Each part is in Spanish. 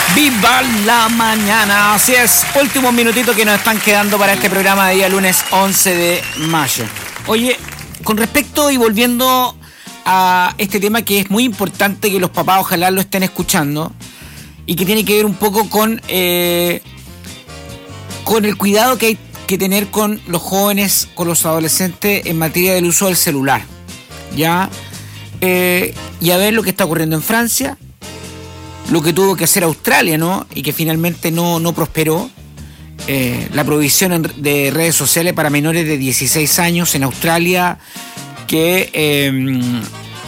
Viva la mañana, así es, últimos minutitos que nos están quedando para este programa de día lunes 11 de mayo. Oye, con respecto y volviendo a este tema que es muy importante que los papás ojalá lo estén escuchando y que tiene que ver un poco con el cuidado que hay que tener con los jóvenes, con los adolescentes en materia del uso del celular, ¿ya? Y a ver lo que está ocurriendo en Francia, lo que tuvo que hacer Australia, ¿no? Y que finalmente no prosperó. La prohibición de redes sociales para menores de 16 años en Australia, que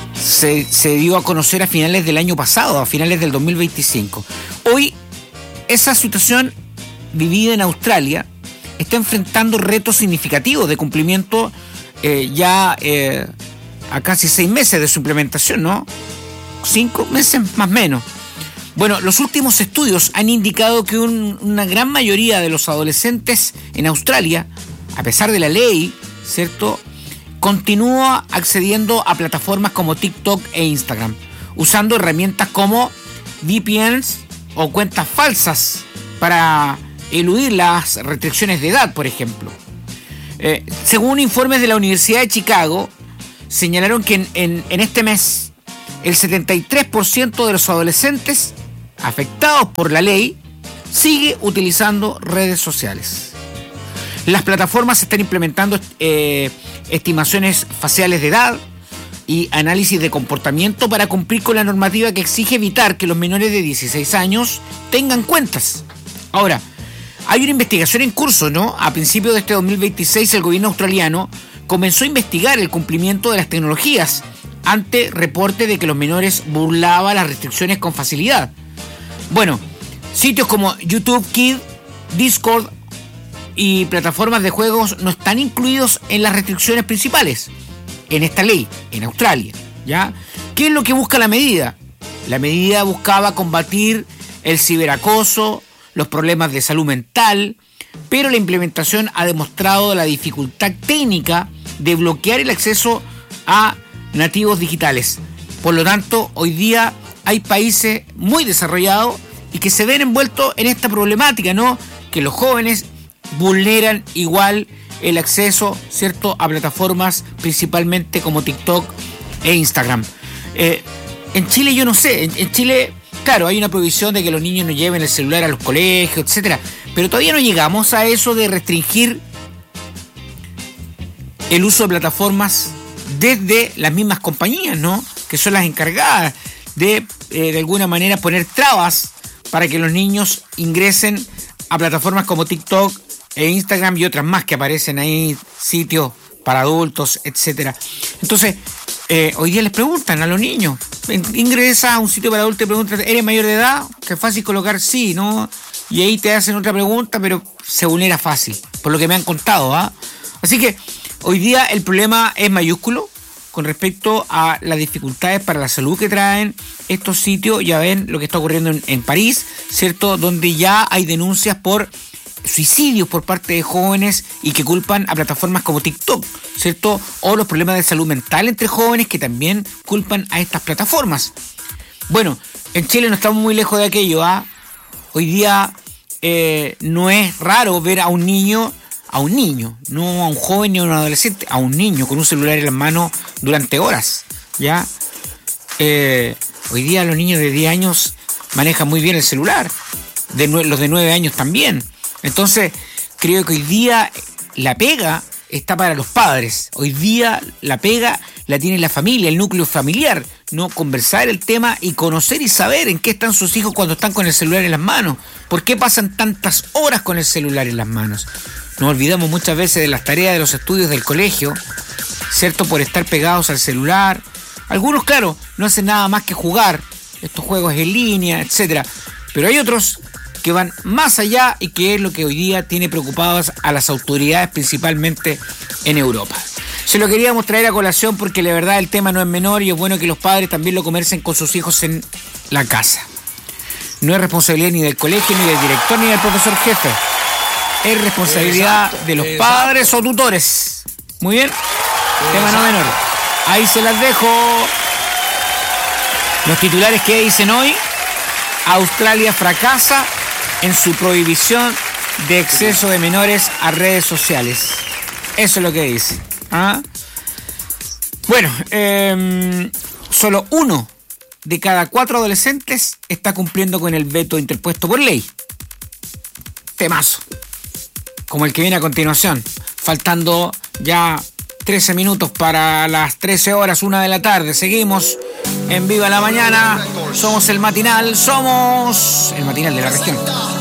se dio a conocer a finales del año pasado, a finales del 2025. Hoy, esa situación vivida en Australia está enfrentando retos significativos de cumplimiento ya a casi 6 meses de su implementación, ¿no? 5 meses más o menos. Bueno, los últimos estudios han indicado que una gran mayoría de los adolescentes en Australia, a pesar de la ley, ¿cierto?, continúa accediendo a plataformas como TikTok e Instagram, usando herramientas como VPNs o cuentas falsas para eludir las restricciones de edad, por ejemplo. Según informes de la Universidad de Chicago, señalaron que en este mes el 73% de los adolescentes afectados por la ley sigue utilizando redes sociales. Las plataformas están implementando estimaciones faciales de edad y análisis de comportamiento para cumplir con la normativa que exige evitar que los menores de 16 años tengan cuentas. Ahora, hay una investigación en curso, ¿no? A principios de este 2026 el gobierno australiano comenzó a investigar el cumplimiento de las tecnologías ante reporte de que los menores burlaban las restricciones con facilidad. Bueno, sitios como YouTube Kids, Discord y plataformas de juegos no están incluidos en las restricciones principales en esta ley, en Australia, ¿ya? ¿Qué es lo que busca la medida? La medida buscaba combatir el ciberacoso, los problemas de salud mental, pero la implementación ha demostrado la dificultad técnica de bloquear el acceso a nativos digitales. Por lo tanto, hoy día hay países muy desarrollados y que se ven envueltos en esta problemática, ¿no? Que los jóvenes vulneran igual el acceso, ¿cierto?, a plataformas principalmente como TikTok e Instagram. En Chile yo no sé, en Chile, claro, hay una prohibición de que los niños no lleven el celular a los colegios, etcétera, pero todavía no llegamos a eso de restringir el uso de plataformas desde las mismas compañías, ¿no?, que son las encargadas de alguna manera poner trabas para que los niños ingresen a plataformas como TikTok e Instagram y otras más que aparecen ahí, sitios para adultos, etcétera. Entonces, hoy día les preguntan a los niños, ingresa a un sitio para adultos y preguntan, ¿eres mayor de edad? Que es fácil colocar sí, ¿no? Y ahí te hacen otra pregunta, pero se vulnera fácil, por lo que me han contado, ¿ah? Así que hoy día el problema es mayúsculo con respecto a las dificultades para la salud que traen estos sitios. Ya ven lo que está ocurriendo en París, ¿cierto?, donde ya hay denuncias por suicidios por parte de jóvenes y que culpan a plataformas como TikTok, ¿cierto?, o los problemas de salud mental entre jóvenes que también culpan a estas plataformas. Bueno, en Chile no estamos muy lejos de aquello, ¿ah? Hoy día no es raro ver a un niño, no a un joven ni a un adolescente, a un niño con un celular en las manos durante horas, ¿ya? Hoy día los niños de 10 años manejan muy bien el celular, los de 9 años también. Entonces, creo que hoy día la pega está para los padres. Hoy día la pega la tiene la familia, el núcleo familiar, ¿no? Conversar el tema y conocer y saber en qué están sus hijos cuando están con el celular en las manos. ¿Por qué pasan tantas horas con el celular en las manos? Nos olvidamos muchas veces de las tareas de los estudios del colegio, ¿cierto?, por estar pegados al celular. Algunos, claro, no hacen nada más que jugar estos juegos en línea, etcétera. Pero hay otros que van más allá y que es lo que hoy día tiene preocupadas a las autoridades, principalmente en Europa. Se lo queríamos traer a colación porque la verdad el tema no es menor y es bueno que los padres también lo conversen con sus hijos en la casa. No es responsabilidad ni del colegio, ni del director, ni del profesor jefe. Es responsabilidad de los padres o tutores. Muy bien, tema no menor. Ahí se las dejo. Los titulares que dicen hoy: Australia fracasa en su prohibición de acceso de menores a redes sociales. Eso es lo que dice. Bueno, solo 1 de cada 4 adolescentes está cumpliendo con el veto interpuesto por ley. Temazo. Como el que viene a continuación. Faltando ya 13 minutos para las 13 horas, 1 de la tarde. Seguimos en Viva la Mañana. Somos el matinal de la región.